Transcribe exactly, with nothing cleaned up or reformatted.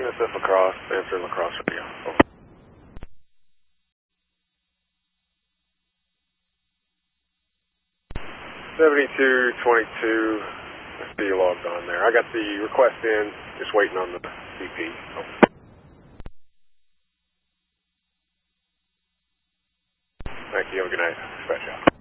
U S S Lacrosse, answer Lacrosse radio. Over. seventy-two twenty-two, I see you logged on there. I got the request in, just waiting on the C P. Over. Thank you, have a good night. Dispatch out.